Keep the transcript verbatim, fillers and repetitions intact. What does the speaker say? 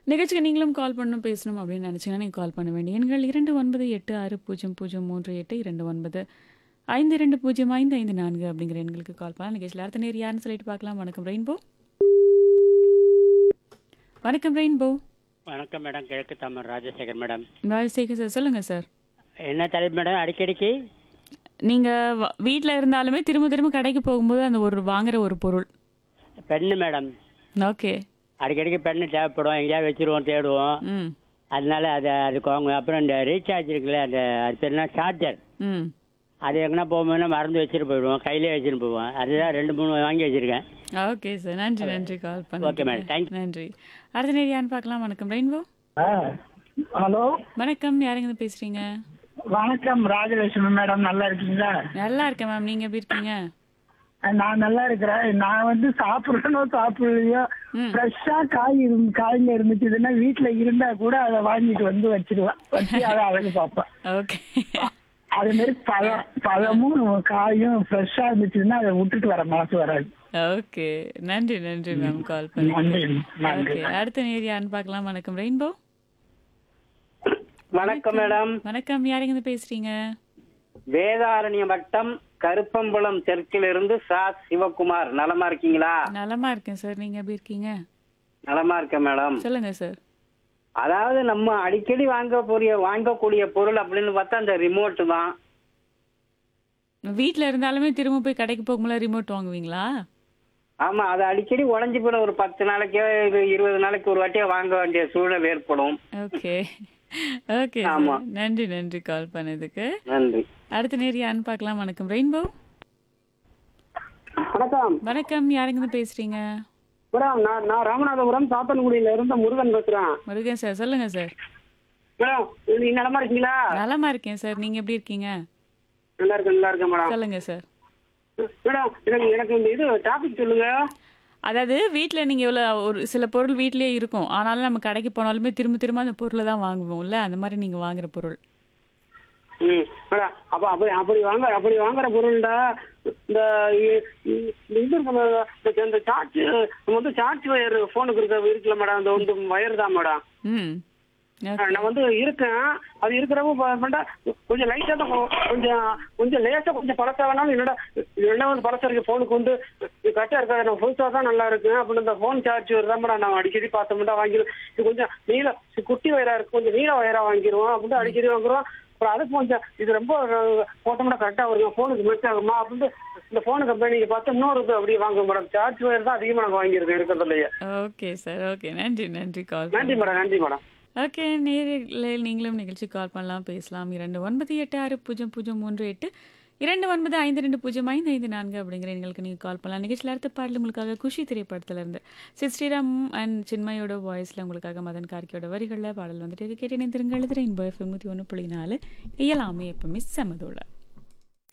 நிகழ்ச்சிக்கு நீங்களும் கால் பண்ணணும், பேசணும் அப்படின்னு நினைச்சீங்கன்னா நீங்க கால் பண்ண வேண்டிய எண்கள் இரண்டு ஒன்பது எட்டு ஆறு பூஜ்ஜியம் பூஜ்ஜியம் மூன்று எட்டு இரண்டு ஒன்பது ஐந்து இரண்டு பூஜ்ஜியம் ஐந்து ஐந்து நான்கு அப்படிங்கிற எண்களுக்கு கால் பண்ணலாம். நிகழ்ச்சியில் அடுத்த நேர் யாருன்னு சொல்லிட்டு பார்க்கலாம். வணக்கம் ரெயின்போ. வணக்கம் ரெயின்போ. வணக்கம் மேடம். கிழக்கு தமிழ் ராஜசேகர் மேடம். ராஜசேகர் சார், சொல்லுங்க சார். என்ன தலைப்பு மேடம்? அடிக்கடிக்கு நீங்க வ- வீட்ல இருந்தாலுமே திரும்ப திரும்ப கடைக்கு போகும்போது அந்த ஒரு வாங்குற ஒரு பொருள். பெண்ணு மேடம். ஓகே. அடிக்கடிக்கு பெண்ணு தேவைப்படும், எங்கேயாவது வச்சிருவோம், தேடுவோம். ம் அதனால அதை அதுக்கு வாங்குவோம். அப்புறம் இந்த ரீசார்ஜ் இருக்குல்ல, அந்த அது பேர் என்ன, சார்ஜர். ம் அது எங்கன்னா போகும்போது மறந்து வச்சுட்டு போயிடுவோம், கையிலே வச்சுட்டு போவோம். அதுதான் ரெண்டு மூணு வாங்கி வச்சிருக்கேன். ஓகே சார், நன்றி நன்றி கால் ஓகே மேடம், பண்ணி. தேங்க்ஸ். நன்றி. அடுத்த நேர் யாருன்னு பார்க்கலாம். வணக்கம் ரெயின்போ. ஹலோ, வணக்கம், யாருங்க பேசுறீங்க? வணக்கம் ராஜலட்சுமி மேடம், நல்லா இருக்கீங்களா? நல்லா இருக்கேன் மேம், நீங்க எப்படி இருக்கீங்க? நான் நல்லா இருக்கிறேன். நான் வந்து சாப்பிடறனோ சாப்பிடலையோ, ம். ஃப்ரெஷ்ஷா காய் இருந்து காய்ங்க இருந்துச்சுன்னா வீட்டுல இருந்தா கூட அதை வாங்கிட்டு வந்து வச்சிருவேன், வச்சு அதை அழகு பார்ப்பேன். ஓகே. அதே மாதிரி பழம் பழமும் காயும் ஃப்ரெஷ்ஷா இருந்துச்சுன்னா அதை விட்டுட்டு வர மனசு வராது. ஓகே, நன்றி நன்றி மேம் கால் பண்ணி. நன்றி நன்றி. ஓகே, அடுத்த நேர் யாருன்னு பார்க்கலாம். வணக்கம் ரெயின்போ. வணக்கம் மேடம். வணக்கம், யாருங்க பேசுறீங்க? வேதாரண்ய வட்டம் கருப்பம்பலம் தெற்கிலிருந்து சா சிவகுமார். நலமா இருக்கீங்களா? நலமா இருக்கேன் சார், நீங்க எப்படி இருக்கீங்க? நலமா இருக்கேன் மேடம். சொல்லுங்க சார். அதாவது நம்ம அடிக்கடி வாங்கக்கூடிய வாங்கக்கூடிய பொருள் அப்படின்னு பார்த்தா அந்த ரிமோட் தான். வீட்ல இருந்தாலுமே திரும்ப போய் கடைக்கு போகும்போது ரிமோட் வாங்குவீங்களா? ஆமா, அது அடிக்கடி உடஞ்சி போன ஒரு பத்து நாளைக்கோ இது இருபது நாளைக்கு ஒரு வாட்டியே வாங்க வேண்டிய சூழ்நிலை ஏற்படும். ஓகே ஓகே ஆமா. சார், நன்றி நன்றி கால் பண்ணதுக்கு. நன்றி. அடுத்த நேர் யாருன்னு பார்க்கலாம். வணக்கம் ரெயின்போ. வணக்கம் வணக்கம், யாருங்க பேசுறீங்க? மேடம். நான் நான் ராமநாதபுரம் சாத்தன்குடியில இருந்து முருகன் பேசுறேன். முருகன் சார், சொல்லுங்க சார். மேடம், நீங்க நலமா இருக்கீங்களா? நலமா இருக்கேன் சார், நீங்க எப்படி இருக்கீங்க? நல்லா இருக்கேன் நல்லா இருக்கேன் மேடம். சொல்லுங்க சார். மேடம், எனக்கு எனக்கு இந்த இது டாபிக் சொல்லுங்க. அதாவது வீட்டில் நீங்கள் எவ்வளோ ஒரு சில பொருள் வீட்டிலேயே இருக்கும், ஆனாலும் நம்ம கடைக்கு போனாலுமே திரும்ப திரும்ப அந்த பொருளை தான் வாங்குவோம்ல, அந்த மாதிரி நீங்கள் வாங்குற பொருள். ம் மேடம், அப்ப அப்படி அப்படி வாங்க அப்படி வாங்குற பொருள்டா இந்த இ- இ- இந்த இது இருக்கு மேடம், இந்த- இந்த சார்ஜ் நம்ம வந்து சார்ஜ் வயர் ஃபோனுக்கு இருக்க இருக்குல்ல மேடம், அந்த வந்து வயர் தான் மேடம். ம் ஓகே. நான் வந்து இருக்கேன், அது இருக்கிறப்ப ப- பண்ணா கொஞ்சம் லைட்டா தான் கொ- கொஞ்சம் கொஞ்சம் லேசா கொஞ்சம் பழசா வேணாலும் என்னடா என்ன வந்து பழசா இருக்கு ஃபோனுக்கு வந்து இது கரெக்டா இருக்காது, நான் புதுசா தான் நல்லா இருக்கு அப்படின்னு இந்த ஃபோன் சார்ஜ் தான் மேடம் நான் அடிக்கடி பார்த்தோம்னா வாங்கிடுவோம். இது கொஞ்சம் நீள குட்டி வயரா இருக்கு, கொஞ்சம் நீள வயரா வாங்கிடுவோம் அப்படின்னு அடிக்கடி வாங்குறோம். அப்புறம் அதுக்கு கொஞ்சம் இது ரொம்ப போட்டோம்னா கரெக்டா வருங்க, ஃபோனுக்கு மேட்ச் ஆகுமா அப்படின்னு இந்த ஃபோனு கம்பெனிக்கு பார்த்து இன்னொரு இது அப்படியே வாங்க மேடம். சார்ஜ் வயர் தான் அதிகமாக நாங்கள் வாங்கியிருக்கோம் இருக்கிறதுலையே. ஓகே சார், ஓகே, நன்றி நன்றி கால் நன்றி மேடம். நன்றி மேடம். ஓகே, நேரில் நீங்களும் நிகழ்ச்சி கால் பண்ணலாம், பேசலாம். இரண்டு ஒன்பது எட்டு ஆறு பூஜ்ஜியம் பூஜ்ஜியம் மூன்று எட்டு இரண்டு ஒன்பது ஐந்து ரெண்டு பூஜ்ஜியம் ஐந்து ஐந்து நான்கு அப்படிங்கிற எங்களுக்கு நீங்கள் கால் பண்ணலாம். நிகழ்ச்சியில் அடுத்த பாடல் உங்களுக்காக குஷி திரைப்படத்துல இருந்து சித் ஸ்ரீராம் அண்ட் சின்மயோட வாய்ஸில் உங்களுக்காக மதன் கார்கியோட வரிகளில் பாடல் வந்துட்டு கேட்டு இணைந்திருங்கள். எழுதுற இன்போ எஃப்எம் நூற்றி ஒன்று புள்ளி நாலு இயலாமே எப்பவுமே செமதோட.